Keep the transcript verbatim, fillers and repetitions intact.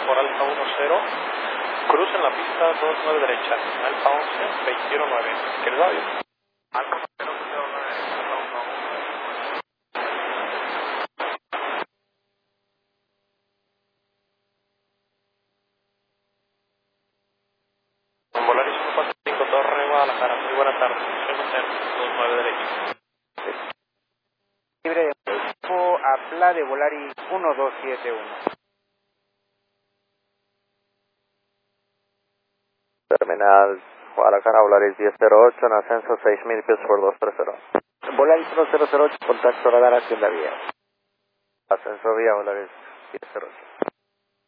por Alfa uno cero. Cruz en la pista dos nueve derecha. Alfa once, veintiuno nueve. ¿Que les va bien? Alfa cero cero nueve, Alfa uno. Volaris uno cuatro cinco, Torre Guadalajara. Muy buena tarde. Soy Mateo, dos nueve derecha. Libre de campo a Pla de Volaris uno dos siete uno. Terminal Guadalajara, Volaris diez cero ocho, en ascenso seis mil pies por dos tres cero. Volaris uno cero cero ocho, contacto radar hacienda vía. Ascenso vía Volaris diez cero ocho.